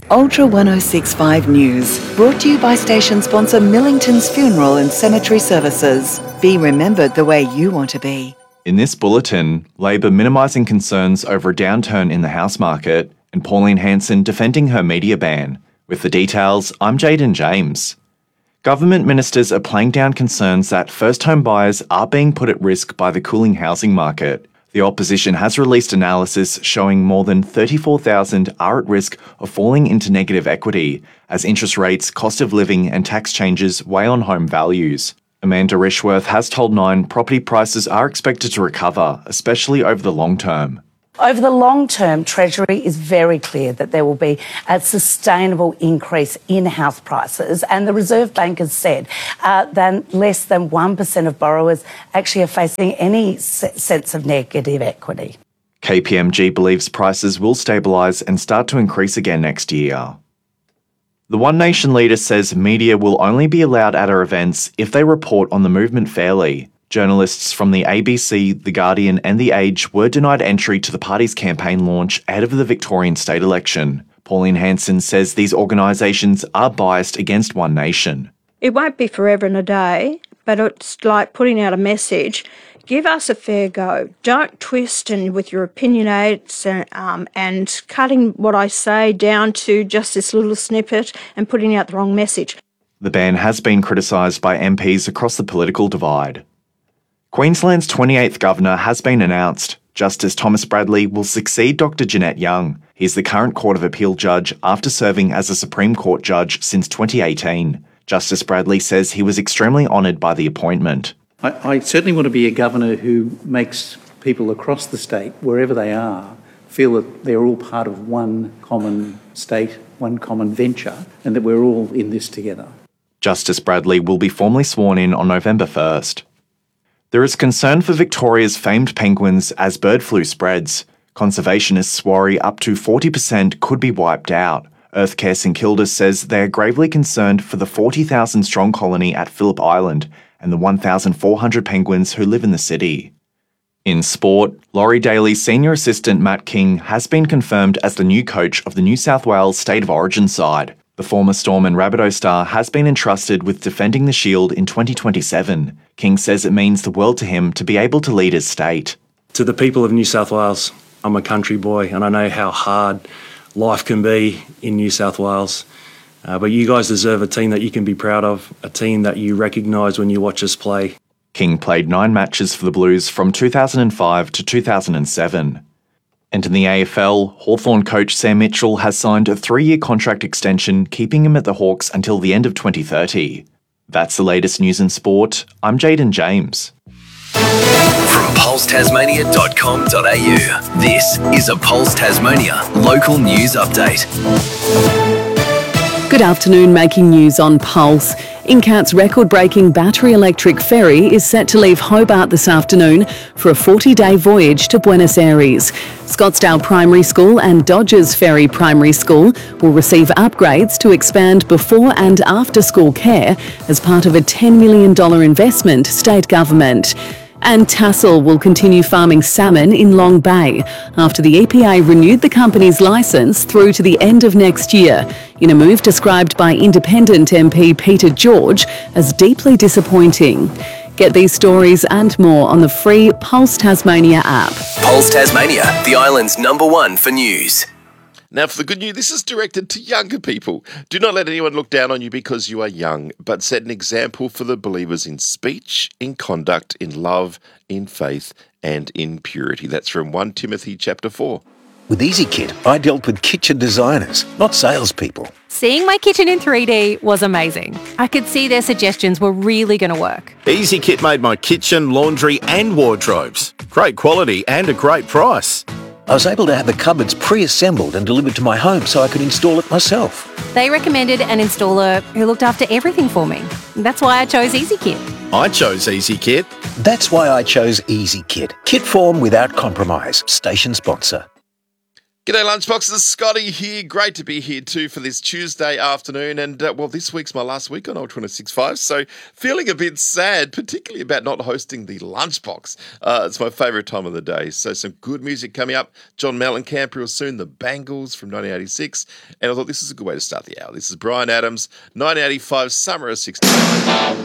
Ultra 1065 News, brought to you by station sponsor Millington's Funeral and Cemetery Services. Be remembered the way you want to be. In this bulletin, Labor minimising concerns over a downturn in the house market and Pauline Hanson defending her media ban. With the details, I'm Jaden James. Government ministers are playing down concerns that first-home buyers are being put at risk by the cooling housing market. The opposition has released analysis showing more than 34,000 are at risk of falling into negative equity as interest rates, cost of living and tax changes weigh on home values. Amanda Rishworth has told Nine property prices are expected to recover, especially over the long term. Over the long term, Treasury is very clear that there will be a sustainable increase in house prices, and the Reserve Bank has said that less than 1% of borrowers actually are facing any sense of negative equity. KPMG believes prices will stabilise and start to increase again next year. The One Nation leader says media will only be allowed at her events if they report on the movement fairly. Journalists from the ABC, The Guardian and The Age were denied entry to the party's campaign launch ahead of the Victorian state election. Pauline Hanson says these organisations are biased against One Nation. It won't be forever and a day, but it's like putting out a message. Give us a fair go. Don't twist and with your opinionates and cutting what I say down to just this little snippet and putting out the wrong message. The ban has been criticised by MPs across the political divide. Queensland's 28th Governor has been announced. Justice Thomas Bradley will succeed Dr Jeanette Young. He's the current Court of Appeal judge after serving as a Supreme Court judge since 2018. Justice Bradley says he was extremely honoured by the appointment. I certainly want to be a governor who makes people across the state, wherever they are, feel that they're all part of one common state, one common venture, and that we're all in this together. Justice Bradley will be formally sworn in on November 1st. There is concern for Victoria's famed penguins as bird flu spreads. Conservationists worry up to 40% could be wiped out. Earthcare St Kilda says they are gravely concerned for the 40,000-strong colony at Phillip Island and the 1,400 penguins who live in the city. In sport, Laurie Daly's senior assistant Matt King has been confirmed as the new coach of the New South Wales State of Origin side. The former Storm and Rabbitoh star has been entrusted with defending the Shield in 2027. King says it means the world to him to be able to lead his state. To the people of New South Wales, I'm a country boy and I know how hard life can be in New South Wales. But you guys deserve a team that you can be proud of, a team that you recognise when you watch us play. King played 9 matches for the Blues from 2005 to 2007. And in the AFL, Hawthorn coach Sam Mitchell has signed a 3-year contract extension, keeping him at the Hawks until the end of 2030. That's the latest news in sport. I'm Jaden James. From pulsetasmania.com.au, this is a Pulse Tasmania local news update. Good afternoon, making news on Pulse. Incat's record-breaking battery electric ferry is set to leave Hobart this afternoon for a 40-day voyage to Buenos Aires. Scottsdale Primary School and Dodgers Ferry Primary School will receive upgrades to expand before and after school care as part of a $10 million investment state government. And Tassal will continue farming salmon in Long Bay after the EPA renewed the company's licence through to the end of next year, in a move described by Independent MP Peter George as deeply disappointing. Get these stories and more on the free Pulse Tasmania app. Pulse Tasmania, the island's #1 for news. Now, for the good news, this is directed to younger people. Do not let anyone look down on you because you are young, but set an example for the believers in speech, in conduct, in love, in faith, and in purity. That's from 1 Timothy chapter 4. With EasyKit, I dealt with kitchen designers, not salespeople. Seeing my kitchen in 3D was amazing. I could see their suggestions were really going to work. EasyKit made my kitchen, laundry and wardrobes. Great quality and a great price. I was able to have the cupboards pre-assembled and delivered to my home so I could install it myself. They recommended an installer who looked after everything for me. That's why I chose EasyKit. I chose EasyKit. That's why I chose EasyKit. Kit form without compromise. Station sponsor. G'day Lunchboxes, Scotty here. Great to be here too for this Tuesday afternoon. And this week's my last week on Ultra 1065, so feeling a bit sad, particularly about not hosting the Lunchbox. It's my favourite time of the day. So some good music coming up. John Mellencamp real soon, the Bangles from 1986. And I thought this is a good way to start the hour. This is Bryan Adams, 1985, Summer of '69.